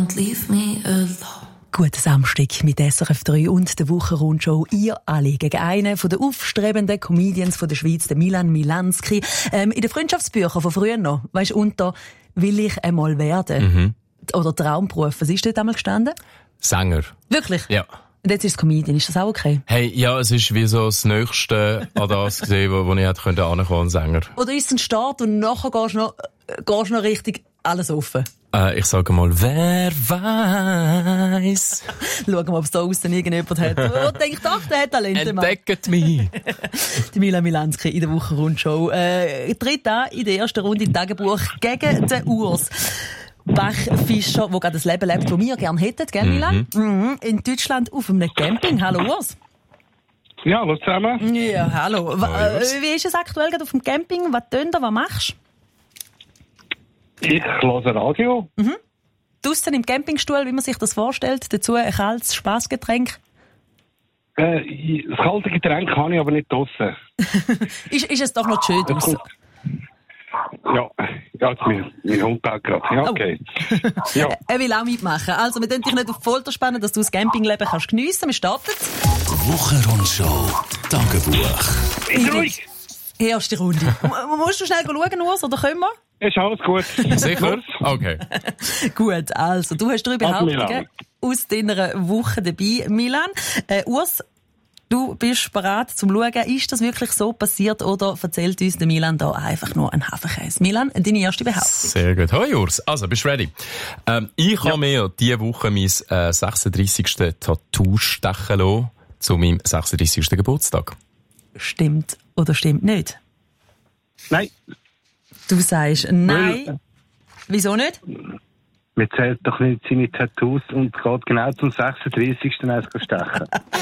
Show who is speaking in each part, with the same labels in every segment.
Speaker 1: don't leave me alone.
Speaker 2: Guten Samstag mit SRF 3 und der Wochenrundshow. Ihr alle gegen einen von den aufstrebenden Comedians von der Schweiz, den Milan Milanski. In den Freundschaftsbüchern von früher noch, weisst unter «Will ich einmal werden?» oder «Traumberuf». Was ist dort einmal gestanden?
Speaker 3: Sänger.
Speaker 2: Wirklich?
Speaker 3: Ja.
Speaker 2: Und jetzt ist es Comedian. Ist das auch okay?
Speaker 3: Hey, ja, es ist wie so das Nächste an das gesehen, wo ich hätte ankommen, Sänger.
Speaker 2: Oder ist es ein Start und nachher gehst du noch richtig alles offen?
Speaker 3: Ich sage mal, wer weiss.
Speaker 2: Schauen wir, ob es da aussen irgendjemand hat. Oh, denkt doch, der hat Talente.
Speaker 3: Entdeckt mich.
Speaker 2: Die Milan Milanski in der Wochenrundshow. Tritt an in der ersten Runde im Tagebuch gegen den Urs Bachfischer, der gerade das Leben lebt, das wir gerne hätten, gell, Milan? In Deutschland auf einem Camping. Hallo Urs.
Speaker 4: Ja, hallo zusammen.
Speaker 2: Ja, hallo. Wie ist es aktuell gerade auf dem Camping? Was tun da? Was machst du?
Speaker 4: Ich höre Radio.
Speaker 2: Draussen im Campingstuhl, wie man sich das vorstellt. Dazu ein kaltes Spassgetränk.
Speaker 4: Das kalte Getränk kann ich aber nicht draussen.
Speaker 2: ist es doch noch schön draussen?
Speaker 4: Ja, jetzt mein Hund auch gerade. Ja, okay. Ja.
Speaker 2: Er will auch mitmachen. Also, wir dürfen dich nicht auf die Folter spannen, dass du das Campingleben kannst geniessen. Wir starten.
Speaker 5: Wochenrundshow Tagebuch.
Speaker 4: Ruhig!
Speaker 2: Erste Runde. Musst du schnell schauen, Urs, oder können wir?
Speaker 4: Ist alles gut.
Speaker 3: Sicher? Okay.
Speaker 2: Gut, also, du hast 3 Behauptungen aus deiner Woche dabei, Milan. Urs, du bist bereit zum Schauen. Ist das wirklich so passiert oder erzählt uns der Milan da einfach nur einen Hafenkäse? Milan, deine erste Behauptung.
Speaker 3: Sehr gut. Hoi Urs. Also, bist du ready? Ich habe mir diese Woche mein 36. Tattoo stechen lassen zu meinem 36. Geburtstag.
Speaker 2: Stimmt oder stimmt nicht?
Speaker 4: Nein.
Speaker 2: Du sagst nein. Wieso nicht?
Speaker 4: Man zählt doch nicht seine Tattoos und geht genau zum 36. eins stechen.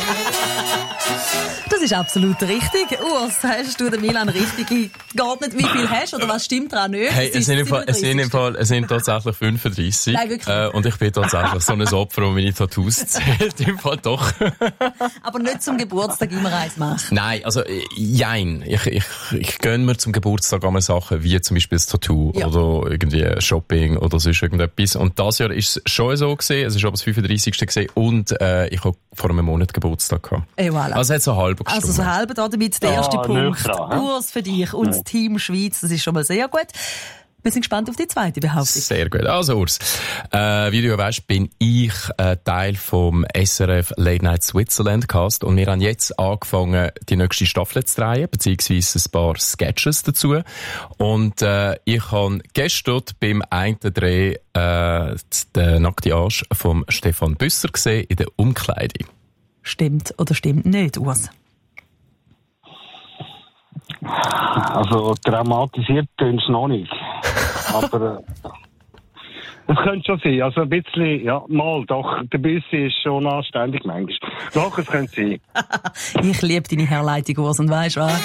Speaker 2: Das ist absolut richtig. Urs, hast du den Milan richtig? Geht nicht, wie viel hast oder was stimmt daran nicht?
Speaker 3: Hey, es sind tatsächlich 35.
Speaker 2: Nein, wirklich.
Speaker 3: Und ich bin tatsächlich so ein Opfer, das meine Tattoos zählt. Im Fall doch.
Speaker 2: Aber nicht zum Geburtstag immer eins machen.
Speaker 3: Nein, also, jein. Ich gönne mir zum Geburtstag einmal Sachen, wie zum Beispiel das Tattoo oder irgendwie Shopping oder sonst irgendetwas. Und das Jahr ist es schon so gewesen. Es ist aber das 35. gewesen. Und, ich habe vor einem Monat Geburtstag gehabt.
Speaker 2: Voilà.
Speaker 3: Also, es hat so halb gestimmt.
Speaker 2: Also, so halb damit der erste Punkt.
Speaker 4: Dran,
Speaker 2: Urs für dich und das Team Schweiz. Das ist schon mal sehr gut. Wir sind gespannt auf die zweite Behauptung.
Speaker 3: Sehr gut. Also Urs, wie du ja weißt, bin ich Teil vom SRF Late Night Switzerland Cast und wir haben jetzt angefangen, die nächste Staffel zu drehen, beziehungsweise ein paar Sketches dazu. Und ich habe gestern beim einen Dreh den nackten Arsch vom Stefan Büsser gesehen in der Umkleidung. Stimmt
Speaker 2: oder stimmt nicht, Urs?
Speaker 4: Also, dramatisiert tönt es noch nicht. Aber das könnte schon sein. Also ein bisschen, ja, mal doch. Der Büssi ist schon anständig manchmal. Doch, es könnte sein.
Speaker 2: Ich liebe deine Herleitung, Urs, und weisst was?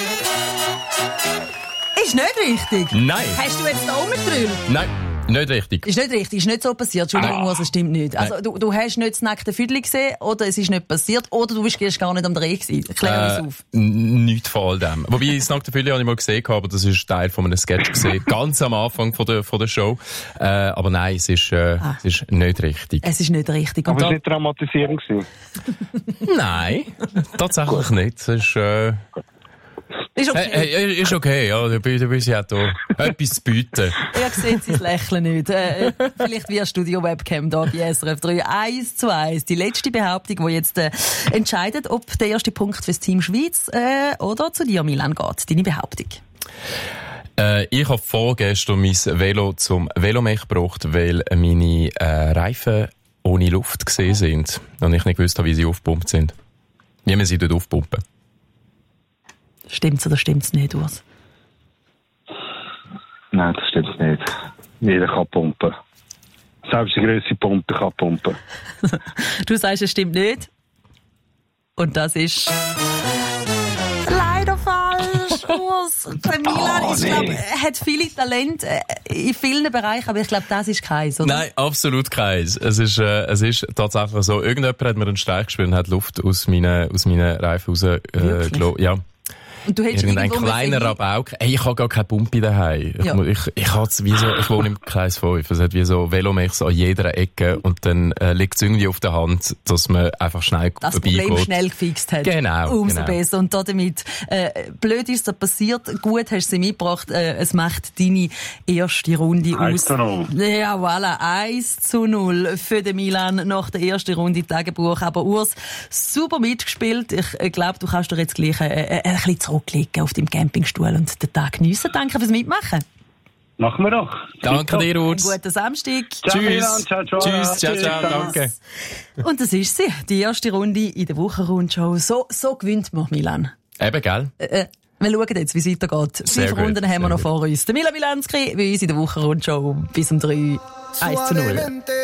Speaker 2: Ist nicht richtig.
Speaker 3: Nein.
Speaker 2: Hast du jetzt da rumgedrüllt?
Speaker 3: Nein. Nicht richtig.
Speaker 2: Ist nicht richtig, ist nicht so passiert. Entschuldigung, Urs, das stimmt nicht. Also, du hast nicht das nackte Füdli gesehen, oder es ist nicht passiert, oder du bist gar nicht am Dreh gewesen. Klär uns auf.
Speaker 3: Nichts von all dem. Wobei, das nackte Füdli habe ich mal gesehen, aber das ist Teil von einem Sketch gesehen. Ganz am Anfang von der Show. Aber nein, es ist nicht richtig.
Speaker 2: Es ist nicht richtig.
Speaker 4: Aber es war nicht dramatisierend gewesen?
Speaker 3: Nein, tatsächlich nicht. Es ist,
Speaker 2: ist okay.
Speaker 3: Hey, ist okay, ja. Du bist ja da etwas zu bieten.
Speaker 2: Ihr seht sein Lächeln nicht. Vielleicht via Studio-Webcam da bei SRF 3 1:1. Die letzte Behauptung, die jetzt entscheidet, ob der erste Punkt fürs Team Schweiz oder zu dir, Milan, geht. Deine Behauptung.
Speaker 3: Ich habe vorgestern mein Velo zum Velomech gebracht, weil meine Reifen ohne Luft gesehen sind und ich nicht gewusst habe, wie sie aufgepumpt sind. Wie man sie dort aufpumpen.
Speaker 2: Stimmt's oder stimmt's nicht, Urs?
Speaker 4: Nein, das stimmt nicht. Jeder kann pumpen. Selbst die grösste Pumpe kann pumpen.
Speaker 2: Du sagst, es stimmt nicht. Und das ist leider falsch, Urs. Der Milan ist, glaub, hat viele Talente in vielen Bereichen, aber ich glaube, das ist keins, oder?
Speaker 3: Nein, absolut keins. Es ist tatsächlich so. Irgendjemand hat mir einen Streich gespielt und hat Luft aus meinen Reifen rausgelassen. Ja.
Speaker 2: Und du hättest
Speaker 3: irgendein
Speaker 2: irgendwo
Speaker 3: kleiner Rabauk. Ey, ich habe gar keine Pumpe daheim.
Speaker 2: Ja.
Speaker 3: Ich wohne im Kreis 5. Es hat wie so Velomechs an jeder Ecke und dann liegt es irgendwie auf der Hand, dass man einfach schnell
Speaker 2: das
Speaker 3: vorbeigeht.
Speaker 2: Problem schnell gefixt hat.
Speaker 3: Genau.
Speaker 2: Umso besser. Und damit, blöd ist da passiert, gut hast du sie mitgebracht, es macht deine erste Runde aus.
Speaker 4: 1:0.
Speaker 2: Ja, voilà, 1:0 für den Milan nach der ersten Runde Tagebuch. Aber Urs, super mitgespielt. Ich glaube, du kannst dir jetzt gleich ein bisschen zurücklegen auf deinem Campingstuhl und den Tag geniessen. Danke fürs Mitmachen.
Speaker 4: Machen wir doch.
Speaker 3: Danke dir, Urs.
Speaker 2: Einen guten Samstag.
Speaker 4: Ciao,
Speaker 3: Tschüss.
Speaker 4: Milan. Ciao, ciao.
Speaker 3: Tschüss. Ciao, ciao. Danke.
Speaker 2: Und das ist sie, die erste Runde in der Wochenrundschau. So gewinnt man, Milan.
Speaker 3: Eben, gell?
Speaker 2: Wir schauen jetzt, wie es weitergeht. 5 Runden haben wir noch vor uns. Der Milan Milanski bei uns in der Wochenrundschau bis um 3. 1:0.